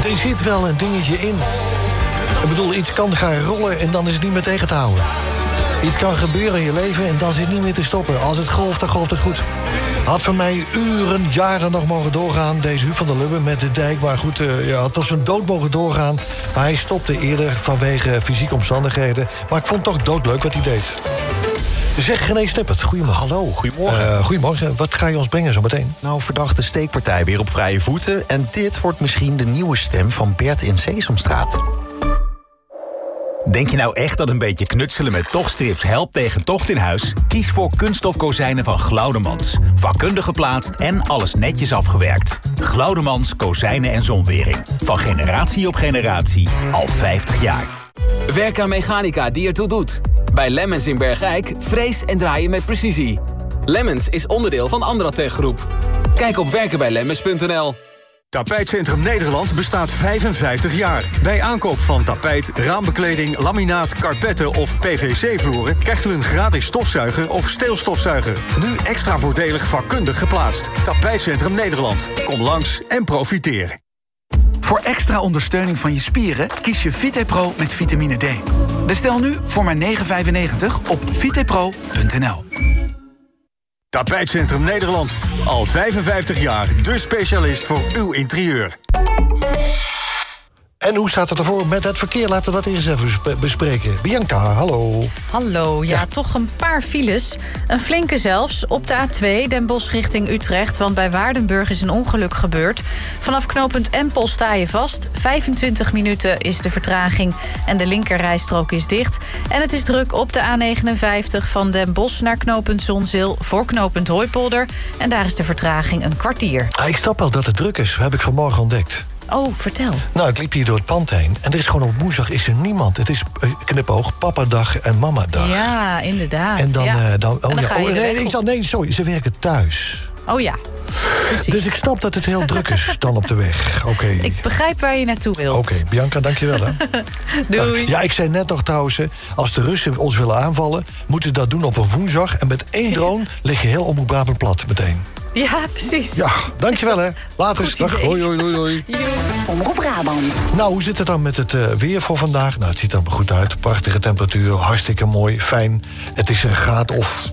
Er zit wel een dingetje in. Ik bedoel, iets kan gaan rollen en dan is het niet meer tegen te houden. Iets kan gebeuren in je leven en dan is het niet meer te stoppen. Als het golft, dan golft het goed. Had voor mij uren, jaren nog mogen doorgaan. Deze Huub van der Lubbe met de dijk. Maar goed, had als een dood mogen doorgaan. Maar hij stopte eerder vanwege fysieke omstandigheden. Maar ik vond het toch doodleuk wat hij deed. Zeg René Snippert, goedemorgen. Hallo, goedemorgen. Goedemorgen, wat ga je ons brengen zo meteen? Nou, verdachte steekpartij weer op vrije voeten. En dit wordt misschien de nieuwe stem van Bert in Sesamstraat. Denk je nou echt dat een beetje knutselen met tochtstrips helpt tegen tocht in huis? Kies voor kunststof kozijnen van Glaudemans. Vakkundig geplaatst en alles netjes afgewerkt. Glaudemans kozijnen en zonwering. Van generatie op generatie, al 50 jaar. Werk aan mechanica die ertoe doet. Bij Lemmens in Bergijk vrees en draaien met precisie. Lemmens is onderdeel van Andratech Groep. Kijk op werkenbijlemmens.nl. Tapijtcentrum Nederland bestaat 55 jaar. Bij aankoop van tapijt, raambekleding, laminaat, karpetten of PVC-vloeren krijgt u een gratis stofzuiger of steelstofzuiger. Nu extra voordelig vakkundig geplaatst. Tapijtcentrum Nederland. Kom langs en profiteer. Voor extra ondersteuning van je spieren kies je VitePro met vitamine D. Bestel nu voor maar €9,95 op vitepro.nl. Tapijtcentrum Nederland. Al 55 jaar de specialist voor uw interieur. En hoe staat het ervoor met het verkeer? Laten we dat eerst even bespreken. Bianca, hallo. Hallo, ja, toch een paar files. Een flinke zelfs op de A2 Den Bosch richting Utrecht. Want bij Waardenburg is een ongeluk gebeurd. Vanaf knooppunt Empel sta je vast. 25 minuten is de vertraging en de linkerrijstrook is dicht. En het is druk op de A59 van Den Bosch naar knooppunt Zonzeel voor knooppunt Hooipolder. En daar is de vertraging een kwartier. Ik snap wel dat het druk is, heb ik vanmorgen ontdekt. Oh, vertel. Nou, ik liep hier door het pand heen en er is gewoon op woensdag is er niemand. Het is knipoog, papadag en mamadag. Ja, inderdaad. En dan, ja. sorry, ze werken thuis. Oh ja, precies. Dus ik snap dat het heel druk is dan op de weg. Oké. Ik begrijp waar je naartoe wilt. Oké, Bianca, dankjewel hè. Doei. Ja, ik zei net nog trouwens, als de Russen ons willen aanvallen, moeten ze dat doen op een woensdag. En met 1 drone lig je heel Omroep Brabant plat meteen. Ja, precies. Ja, dankjewel hè. Later. Dag. Hoi. Omroep Brabant. Nou, hoe zit het dan met het weer voor vandaag? Nou, het ziet er goed uit. Prachtige temperatuur, hartstikke mooi, fijn. Het is een graad of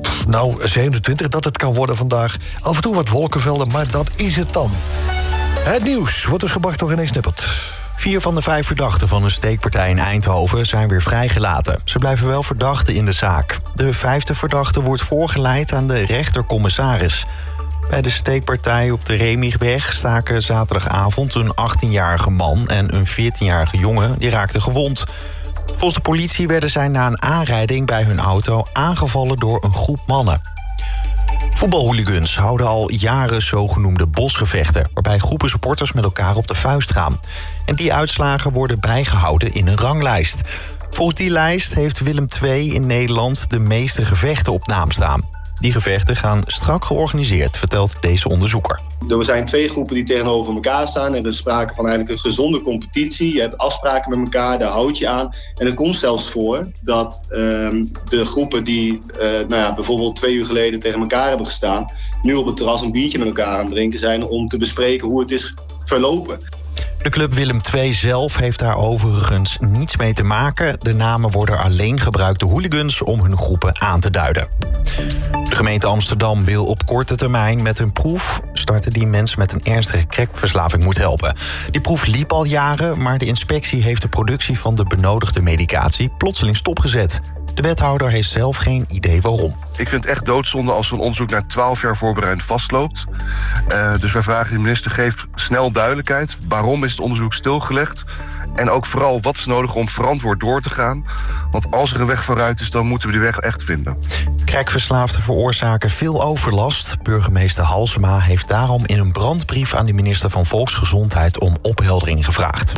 27 dat het kan worden vandaag. Af en toe wat wolkenvelden, maar dat is het dan. Het nieuws wordt dus gebracht door René Snippert. 4 van de 5 verdachten van een steekpartij in Eindhoven zijn weer vrijgelaten. Ze blijven wel verdachten in de zaak. De 5e verdachte wordt voorgeleid aan de rechtercommissaris. Bij de steekpartij op de Remigweg staken zaterdagavond een 18-jarige man en een 14-jarige jongen die raakten gewond. Volgens de politie werden zij na een aanrijding bij hun auto aangevallen door een groep mannen. Voetbalhooligans houden al jaren zogenoemde bosgevechten, waarbij groepen supporters met elkaar op de vuist gaan. En die uitslagen worden bijgehouden in een ranglijst. Volgens die lijst heeft Willem II in Nederland de meeste gevechten op naam staan. Die gevechten gaan strak georganiseerd, vertelt deze onderzoeker. Er zijn 2 groepen die tegenover elkaar staan. Er is sprake van eigenlijk een gezonde competitie. Je hebt afspraken met elkaar, daar houd je aan. En het komt zelfs voor dat de groepen die bijvoorbeeld 2 uur geleden tegen elkaar hebben gestaan, nu op het terras een biertje met elkaar aan het drinken zijn om te bespreken hoe het is verlopen. De club Willem II zelf heeft daar overigens niets mee te maken. De namen worden alleen gebruikt door hooligans om hun groepen aan te duiden. De gemeente Amsterdam wil op korte termijn met een proef starten die mensen met een ernstige crackverslaving moet helpen. Die proef liep al jaren, maar de inspectie heeft de productie van de benodigde medicatie plotseling stopgezet. De wethouder heeft zelf geen idee waarom. Ik vind het echt doodzonde als zo'n onderzoek na 12 jaar voorbereid vastloopt. Dus wij vragen de minister, geef snel duidelijkheid. Waarom is het onderzoek stilgelegd? En ook vooral, wat is nodig om verantwoord door te gaan? Want als er een weg vooruit is, dan moeten we die weg echt vinden. Crackverslaafden veroorzaken veel overlast. Burgemeester Halsema heeft daarom in een brandbrief aan de minister van Volksgezondheid om opheldering gevraagd.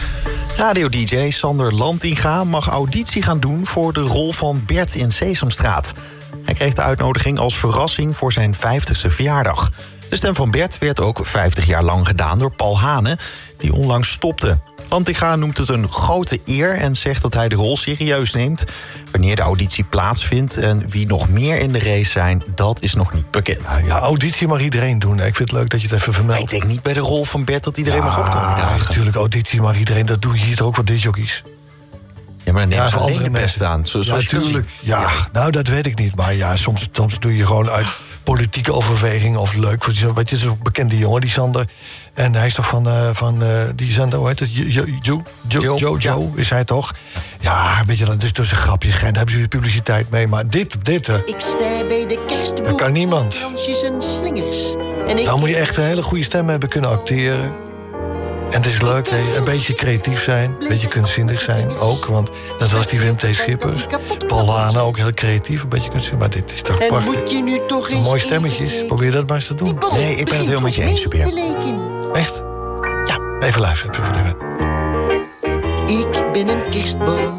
Radio-dj Sander Lantinga mag auditie gaan doen voor de rol van Bert in Sesamstraat. Hij kreeg de uitnodiging als verrassing voor zijn 50ste verjaardag. De stem van Bert werd ook 50 jaar lang gedaan door Paul Hane, die onlangs stopte. Lantinga noemt het een grote eer en zegt dat hij de rol serieus neemt. Wanneer de auditie plaatsvindt en wie nog meer in de race zijn, dat is nog niet bekend. Ja, auditie mag iedereen doen. Ik vind het leuk dat je het even vermeldt. Ik denk niet bij de rol van Bert dat iedereen mag opkomen dagen. Natuurlijk, auditie mag iedereen. Dat doe je hier ook voor discjockeys. Ja, maar dan neem je alleen de best aan. Natuurlijk. Ja, nou, dat weet ik niet. Maar ja, soms doe je gewoon uit politieke overweging of leuk. Weet je, zo'n bekende jongen, die Sander. En hij is toch van die zender, hoe heet het? Joe, is hij toch? Ja, weet je, dat is tussen grapjes. Daar hebben ze weer publiciteit mee. Maar dit Ik sta bij de kerstboom. dat kan niemand. Kransjes en slingers. Dan moet je echt een hele goede stem hebben, kunnen acteren. En het is leuk, een beetje creatief zijn, een beetje kunstzinnig zijn ook. Want dat was die Wim T. Schippers. Paul Hane ook heel creatief, een beetje kunstzinnig. Maar dit is toch prachtig. Moet je nu toch eens mooie stemmetjes, probeer dat maar eens te doen. Nee, ik ben het helemaal met je eens, Super. Echt? Ja, even luisteren. Even. Ik ben een kerstboom